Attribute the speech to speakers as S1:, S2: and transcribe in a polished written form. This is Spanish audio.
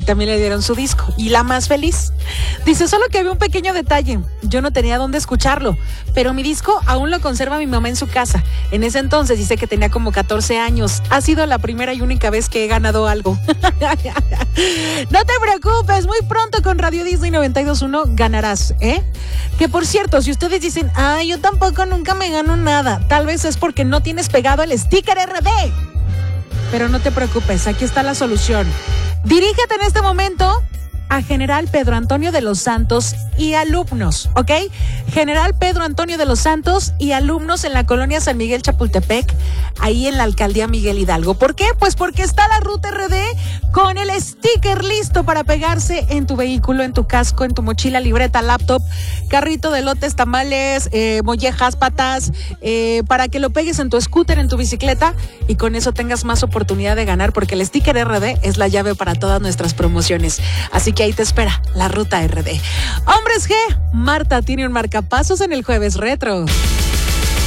S1: también le dieron su disco. Y la más feliz. Dice, solo que había un pequeño detalle. Yo no tenía dónde escucharlo, pero mi disco aún lo conserva mi mamá en su casa. En ese entonces dice que tenía como 14 años. Ha sido la primera y única vez que he ganado algo. No te preocupes, muy pronto con Radio Disney 92.1 ganarás, ¿eh? Que por cierto, si ustedes dicen, yo tampoco nunca me gano nada, tal vez es porque no tienes pegado el sticker RD. Pero no te preocupes, aquí está la solución. Dirígete en este momento a General Pedro Antonio de los Santos y alumnos, ¿ok? General Pedro Antonio de los Santos y alumnos en la colonia San Miguel Chapultepec, ahí en la alcaldía Miguel Hidalgo. ¿Por qué? Pues porque está la ruta RD con el sticker listo para pegarse en tu vehículo, en tu casco, en tu mochila, libreta, laptop, carrito de elotes, tamales, mollejas, patas, para que lo pegues en tu scooter, en tu bicicleta y con eso tengas más oportunidad de ganar, porque el sticker RD es la llave para todas nuestras promociones. Así que ahí te espera la ruta RD. Hombres G, Marta tiene un marcapasos en el Jueves Retro.